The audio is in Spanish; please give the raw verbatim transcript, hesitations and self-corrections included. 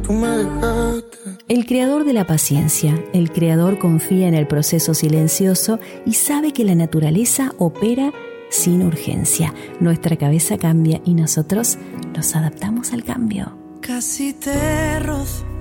tú me dejaste. El creador de la paciencia, el creador confía en el proceso silencioso y sabe que la naturaleza opera sin urgencia. Nuestra cabeza cambia y nosotros nos adaptamos al cambio. Casi te rozo